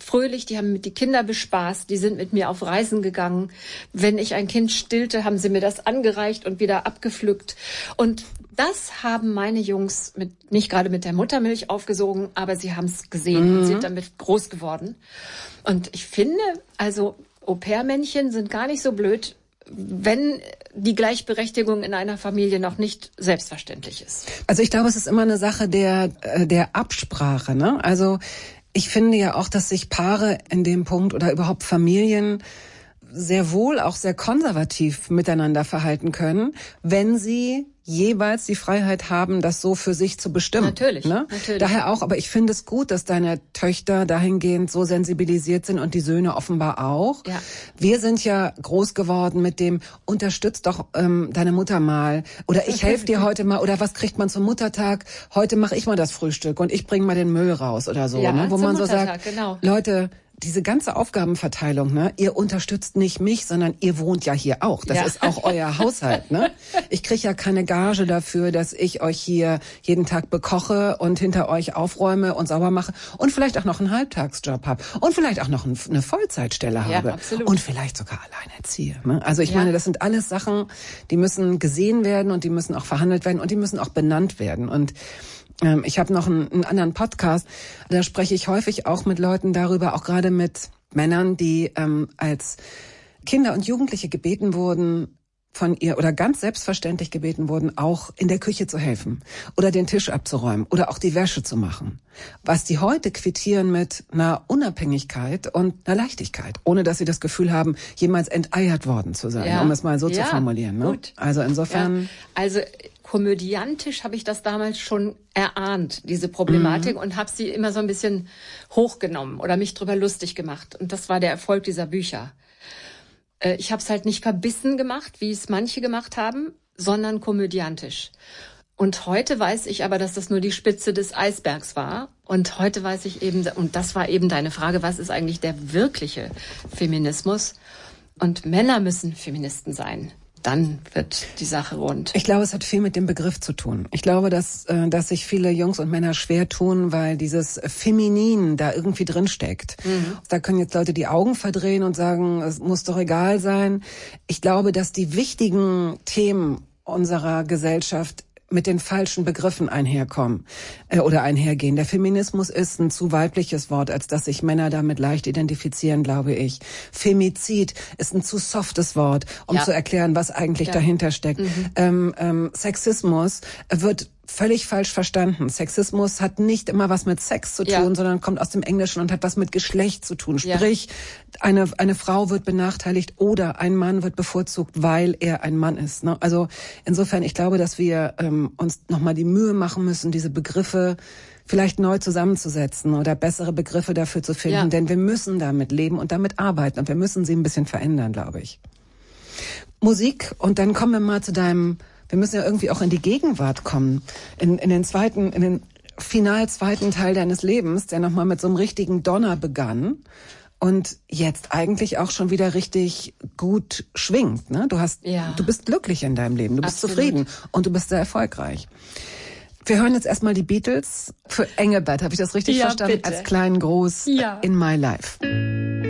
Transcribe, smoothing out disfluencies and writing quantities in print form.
fröhlich, die haben die Kinder bespaßt, die sind mit mir auf Reisen gegangen. Wenn ich ein Kind stillte, haben sie mir das angereicht und wieder abgepflückt. Und das haben meine Jungs nicht gerade mit der Muttermilch aufgesogen, aber sie haben es gesehen und sind damit groß geworden. Und ich finde, also Au-pair-Männchen sind gar nicht so blöd, wenn die Gleichberechtigung in einer Familie noch nicht selbstverständlich ist. Also ich glaube, es ist immer eine Sache der Absprache, ne? Also ich finde ja auch, dass sich Paare in dem Punkt oder überhaupt Familien sehr wohl auch sehr konservativ miteinander verhalten können, wenn sie jeweils die Freiheit haben, das so für sich zu bestimmen. Natürlich, ne? natürlich. Daher auch, aber ich finde es gut, dass deine Töchter dahingehend so sensibilisiert sind und die Söhne offenbar auch. Ja. Wir sind ja groß geworden mit dem, unterstützt doch deine Mutter mal oder ich helfe dir heute mal oder was kriegt man zum Muttertag? Heute mache ich mal das Frühstück und ich bringe mal den Müll raus oder so. Ja, ne? Wo zum man so Muttertag, sagt, genau. Leute, diese ganze Aufgabenverteilung, ne? Ihr unterstützt nicht mich, sondern ihr wohnt ja hier auch. Das ist auch euer Haushalt, ne? Ich kriege ja keine Gage dafür, dass ich euch hier jeden Tag bekoche und hinter euch aufräume und sauber mache und vielleicht auch noch einen Halbtagsjob habe und vielleicht auch noch eine Vollzeitstelle habe absolut. und vielleicht sogar alleinerziehe. Ne? Also ich meine, das sind alles Sachen, die müssen gesehen werden und die müssen auch verhandelt werden und die müssen auch benannt werden. Und ich habe noch einen anderen Podcast, da spreche ich häufig auch mit Leuten darüber, auch gerade mit Männern, die als Kinder und Jugendliche gebeten wurden, von ihr oder ganz selbstverständlich gebeten wurden, auch in der Küche zu helfen oder den Tisch abzuräumen oder auch die Wäsche zu machen. Was die heute quittieren mit einer Unabhängigkeit und einer Leichtigkeit, ohne dass sie das Gefühl haben, jemals enteiert worden zu sein, um es mal so zu formulieren. Ne? Gut. Also insofern... Ja. Also komödiantisch habe ich das damals schon erahnt, diese Problematik, und habe sie immer so ein bisschen hochgenommen oder mich drüber lustig gemacht. Und das war der Erfolg dieser Bücher. Ich habe es halt nicht verbissen gemacht, wie es manche gemacht haben, sondern komödiantisch. Und heute weiß ich aber, dass das nur die Spitze des Eisbergs war. Und heute weiß ich eben, und das war eben deine Frage, was ist eigentlich der wirkliche Feminismus? Und Männer müssen Feministen sein. Dann wird die Sache rund. Ich glaube, es hat viel mit dem Begriff zu tun. Ich glaube, dass sich viele Jungs und Männer schwer tun, weil dieses Feminin da irgendwie drin steckt. Da können jetzt Leute die Augen verdrehen und sagen, es muss doch egal sein. Ich glaube, dass die wichtigen Themen unserer Gesellschaft mit den falschen Begriffen einherkommen oder einhergehen. Der Feminismus ist ein zu weibliches Wort, als dass sich Männer damit leicht identifizieren, glaube ich. Femizid ist ein zu softes Wort, um zu erklären, was eigentlich dahinter steckt. Sexismus wird völlig falsch verstanden. Sexismus hat nicht immer was mit Sex zu tun, sondern kommt aus dem Englischen und hat was mit Geschlecht zu tun. Sprich, eine Frau wird benachteiligt oder ein Mann wird bevorzugt, weil er ein Mann ist. Ne? Also insofern, ich glaube, dass wir uns nochmal die Mühe machen müssen, diese Begriffe vielleicht neu zusammenzusetzen oder bessere Begriffe dafür zu finden. Denn wir müssen damit leben und damit arbeiten und wir müssen sie ein bisschen verändern, glaube ich. Musik, und dann kommen wir mal zu deinem... Wir müssen ja irgendwie auch in die Gegenwart kommen. In den final zweiten Teil deines Lebens, der nochmal mit so einem richtigen Donner begann und jetzt eigentlich auch schon wieder richtig gut schwingt. Ne? Du bist glücklich in deinem Leben, du bist zufrieden und du bist sehr erfolgreich. Wir hören jetzt erstmal die Beatles für Engelbert. Habe ich das richtig verstanden? Bitte. Als kleinen Gruß in My Life.